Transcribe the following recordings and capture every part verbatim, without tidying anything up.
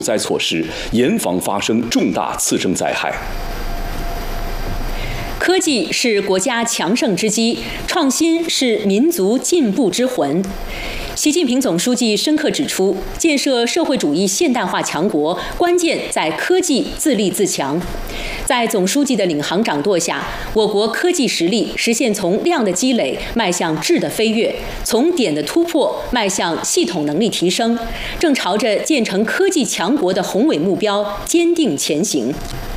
灾措施，严防发生重大次生灾害。 科技是国家强盛之基，创新是民族进步之魂。习近平总书记深刻指出，建设社会主义现代化强国，关键在科技自立自强。在总书记的领航掌舵下，我国科技实力实现从量的积累迈向质的飞跃，从点的突破迈向系统能力提升，正朝着建成科技强国的宏伟目标坚定前行。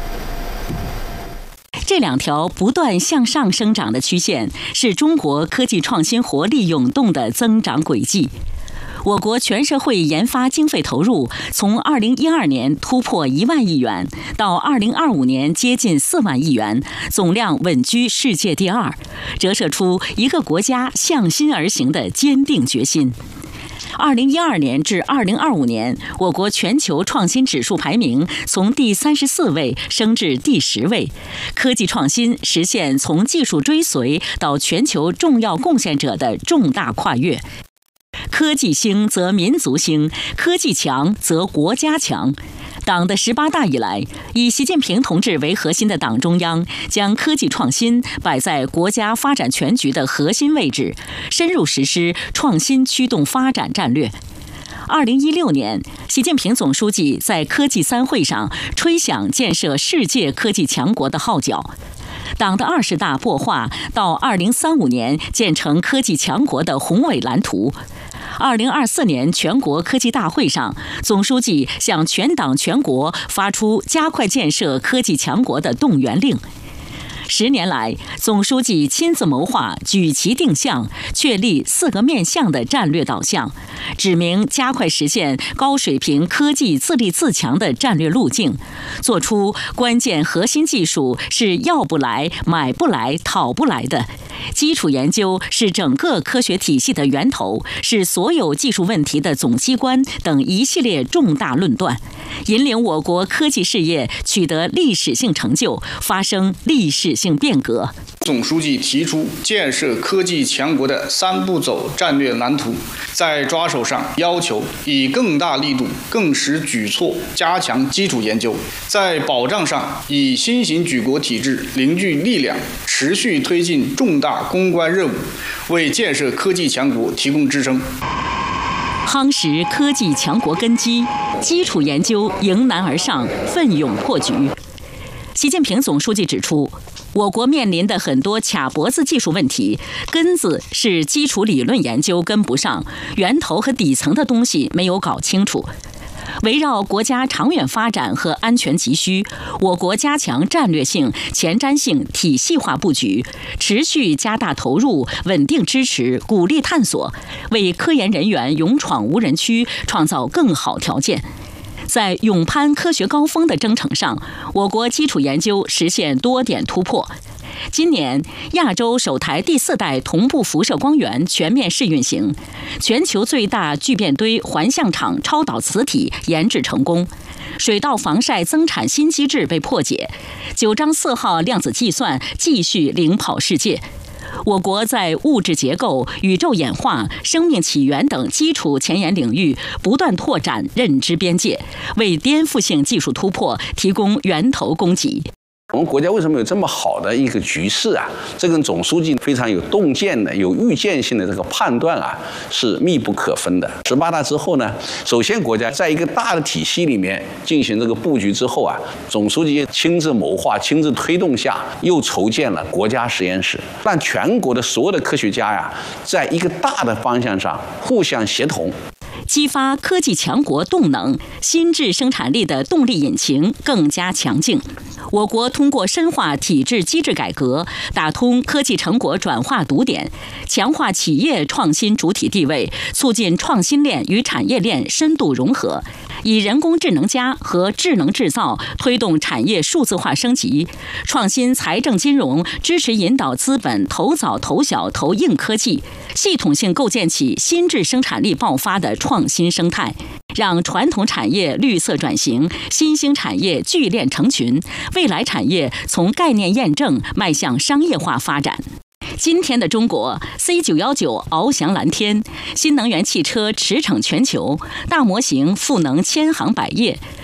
这两条不断向上生长的曲线，是中国科技创新活力涌动的增长轨迹。我国全社会研发经费投入从二零一二年突破一万亿元，到二零二五年接近四万亿元，总量稳居世界第二，折射出一个国家向心而行的坚定决心。二零一二年至二零二五年，我国全球创新指数排名从第三十四位升至第十位，科技创新实现从技术追随到全球重要贡献者的重大跨越。科技兴则民族兴，科技强则国家强。党的十八大以来，以习近平同志为核心的党中央将科技创新摆在国家发展全局的核心位置，深入实施创新驱动发展战略。二零一六年，习近平总书记在科技三会上吹响建设世界科技强国的号角。党的二十大擘画到二零三五年建成科技强国的宏伟蓝图。二零二四年全国科技大会上，总书记向全党全国发出加快建设科技强国的动员令。十年来，总书记亲自谋划、举旗定向，确立四个面向的战略导向，指明加快实现高水平科技自立自强的战略路径，做出关键核心技术是要不来、买不来、讨不来的。基础研究是整个科学体系的源头，是所有技术问题的总机关等一系列重大论断，引领我国科技事业取得历史性成就，发生历史性变革。 总书记提出建设科技强国的三步走战略蓝图，在抓手上要求以更大力度、更实举措加强基础研究，在保障上以新型举国体制凝聚力量，持续推进重大攻关任务，为建设科技强国提供支撑。 夯实科技强国根基，基础研究迎难而上，奋勇破局。习近平总书记指出，我国面临的很多卡脖子技术问题，根子是基础理论研究跟不上，源头和底层的东西没有搞清楚。围绕国家长远发展和安全急需，我国加强战略性、前瞻性、体系化布局，持续加大投入，稳定支持，鼓励探索，为科研人员勇闯无人区创造更好条件。在勇攀科学高峰的征程上，我国基础研究实现多点突破。今年，亚洲首台第四代同步辐射光源全面试运行，全球最大聚变堆环相场超导磁体研制成功，水稻防晒增产新机制被破解，九章四号量子计算继续领跑世界。我国在物质结构、宇宙演化、生命起源等基础前沿领域不断拓展认知边界，为颠覆性技术突破提供源头供给。 我们国家为什么有这么好的一个局势啊？这跟总书记非常有洞见的、有预见性的这个判断啊，是密不可分的。十八大之后呢，首先国家在一个大的体系里面进行这个布局之后啊，总书记亲自谋划、亲自推动下，又筹建了国家实验室，让全国的所有的科学家呀，在一个大的方向上互相协同。 激发科技强国动能，新质生产力的动力引擎更加强劲。我国通过深化体制机制改革，打通科技成果转化堵点，强化企业创新主体地位，促进创新链与产业链深度融合，以人工智能加和智能制造推动产业数字化升级，创新财政金融支持引导资本投早投小投硬科技，系统性构建起新质生产力爆发的创新生态，让传统产业绿色转型，新兴产业聚链成群，未来产业从概念验证迈向商业化发展。 今天的中国 C 九一九翱翔蓝天，新能源汽车驰骋全球，大模型赋能千行百业。